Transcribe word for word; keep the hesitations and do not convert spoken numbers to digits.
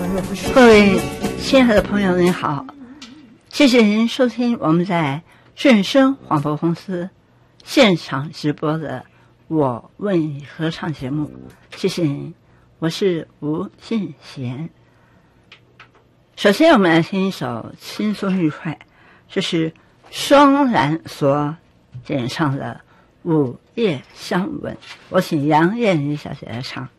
各位亲爱的朋友您好，谢谢您收听我们在正声广播公司现场直播的我问你合唱节目，谢谢您，我是吴信贤。首先我们来听一首轻松愉快，这是双蓝所演唱的《午夜相吻》，我请杨燕妮小姐来唱。